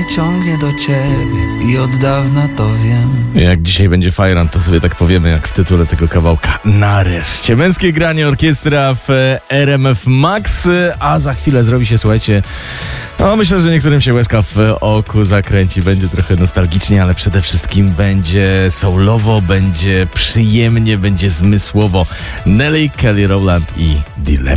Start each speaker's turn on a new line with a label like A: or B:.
A: ciągnie do ciebie i od dawna to wiem.
B: Jak dzisiaj będzie fajran, to sobie tak powiemy, jak w tytule tego kawałka. Nareszcie. Męskie granie, orkiestra w RMF Max, a za chwilę zrobi się, słuchajcie, no myślę, że niektórym się łezka w oku zakręci. Będzie trochę nostalgicznie, ale przede wszystkim będzie soulowo, będzie przyjemnie, będzie zmysłowo. Nelly, Kelly Rowland i Dilemma.